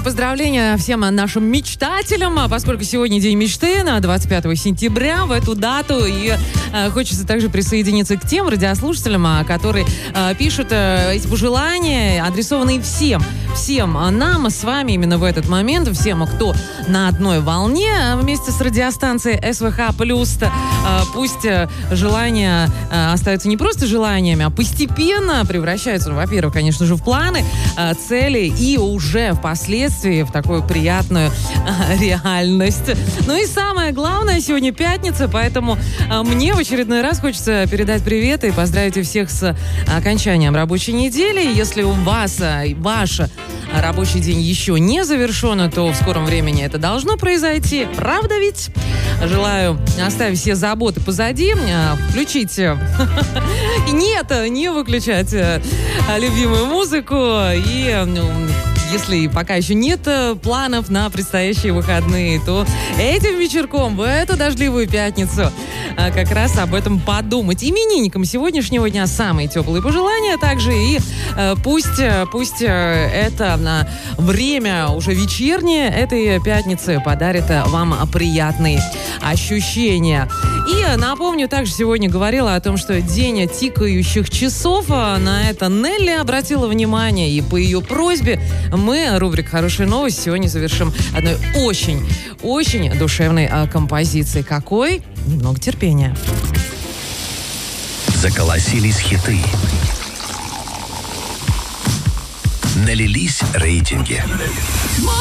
поздравления всем нашим мечтателям, поскольку сегодня день мечты, на 25 сентября, в эту дату. И хочется также присоединиться к тем радиослушателям, которые пишут эти пожелания, адресованные всем нам с вами именно в этот момент, всем, кто на одной волне вместе с радиостанцией СВХ+. Пусть желания остаются не просто желаниями, а постепенно превращаются, во-первых, конечно же, в планы, цели и уже впоследствии в такую приятную реальность. Ну и самое главное, сегодня пятница, поэтому мне в очередной раз хочется передать привет и поздравить всех с окончанием рабочей недели. Если у вас ваш рабочий день еще не завершен, то в скором времени это должно произойти. Правда ведь? Желаю оставить все заботы позади, включить... Нет, не выключать любимую музыку. И если пока еще нет планов на предстоящие выходные, то этим вечерком, в эту дождливую пятницу, как раз об этом подумать. Именинникам сегодняшнего дня самые теплые пожелания. Также и пусть это время уже вечернее этой пятницы подарит вам приятные ощущения. И напомню, также сегодня говорила о том, что день тикающих часов. На это Нелли обратила внимание, и по ее просьбе мы, рубрика «Хорошие новости», сегодня завершим одной очень душевной композицией. Какой? Немного терпения. Заколосились хиты. Налились рейтинги.